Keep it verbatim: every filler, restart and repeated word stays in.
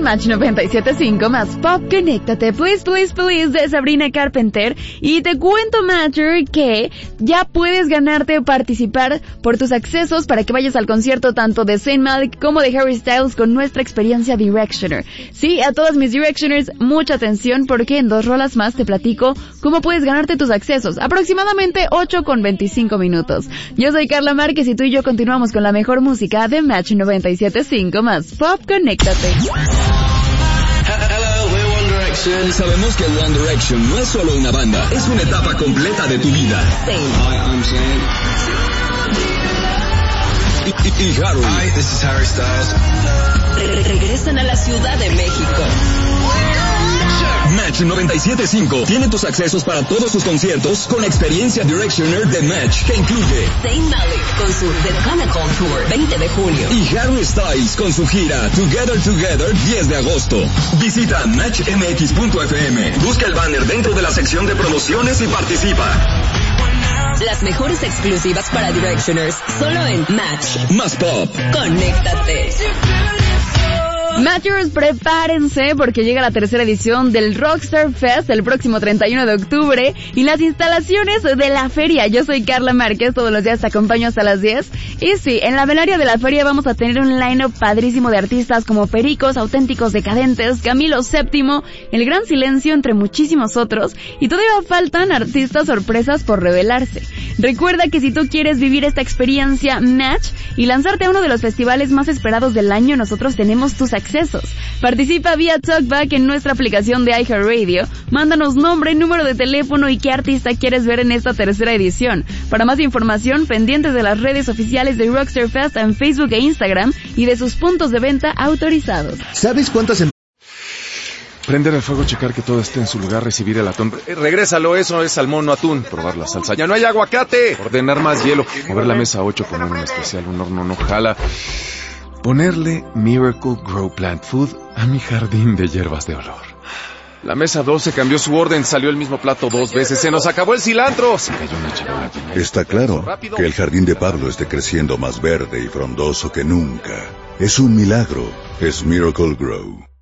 Match noventa y siete punto cinco más Pop. Conéctate, please, please, please, de Sabrina Carpenter. Y te cuento, Matcher, que ya puedes ganarte o participar por tus accesos para que vayas al concierto tanto de Zayn Malik como de Harry Styles con nuestra experiencia Directioner. Sí, a todos mis Directioners, mucha atención porque en dos rolas más te platico cómo puedes ganarte tus accesos. Aproximadamente ocho con veinticinco minutos. Yo soy Carla Márquez y tú y yo continuamos con la mejor música de Match noventa y siete punto cinco más Pop. Conéctate. Sabemos que One Direction no es solo una banda, es una etapa completa de tu vida. Hi, I'm Zayn. Y, y, y Harry. Hi, this is Harry Styles. Re- regresan a la Ciudad de México. Match noventa y siete punto cinco tiene tus accesos para todos sus conciertos con la experiencia Directioner de Match, que incluye Zayn Malik con su The Comic-Con Tour veinte de junio y Harry Styles con su gira Together Together diez de agosto. Visita match m x punto f m, busca el banner dentro de la sección de promociones y participa. Las mejores exclusivas para Directioners, solo en Match más Pop. Conéctate. Matchers, prepárense porque llega la tercera edición del Rockstar Fest el próximo treinta y uno de octubre y las instalaciones de la feria. Yo soy Carla Márquez, todos los días te acompaño hasta las diez. Y sí, en la velaria de la feria vamos a tener un line-up padrísimo de artistas como Pericos, Auténticos Decadentes, Camilo séptimo, El Gran Silencio, entre muchísimos otros. Y todavía faltan artistas sorpresas por revelarse. Recuerda que si tú quieres vivir esta experiencia Match y lanzarte a uno de los festivales más esperados del año, nosotros tenemos tus accesos. Participa vía Talkback en nuestra aplicación de iHeartRadio. Mándanos nombre, número de teléfono y qué artista quieres ver en esta tercera edición. Para más información, pendientes de las redes oficiales de Rockstar Fest en Facebook e Instagram y de sus puntos de venta autorizados. ¿Sabes cuántas em- Prender el fuego, checar que todo esté en su lugar, recibir el atún. Eh, regrésalo, eso es salmón, no atún. Probar la salsa. ¡Ya no hay aguacate! Ordenar más hielo. Mover la mesa ocho, poner un especial, un horno no jala. Ponerle Miracle Grow Plant Food a mi jardín de hierbas de olor. La mesa doce cambió su orden, salió el mismo plato dos veces, se nos acabó el cilantro. Se cayó una charola. Está claro que el jardín de Pablo esté creciendo más verde y frondoso que nunca. Es un milagro, es Miracle Grow.